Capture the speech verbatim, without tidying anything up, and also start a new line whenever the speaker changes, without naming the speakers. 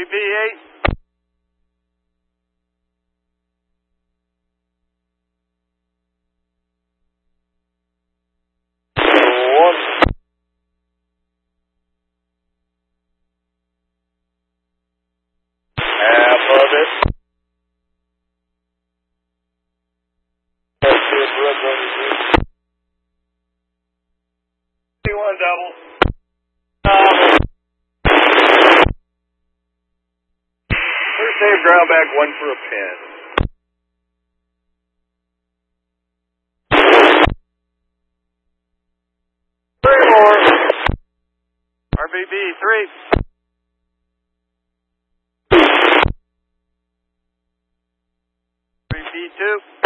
V eight. One. Half of it. One double. Um, first save ground back, one for a pin. Three more. R B B three. three B two.